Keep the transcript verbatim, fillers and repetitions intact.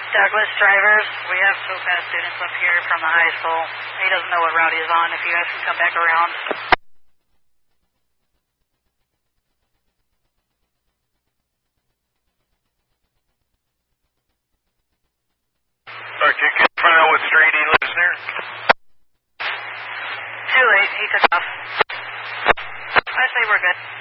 Douglas drivers, we have towpath students up here from the high school. He doesn't know what route he's on. If you guys can come back around. Alright, can you find out what street he lives near? Too late. He took off. I say we're good.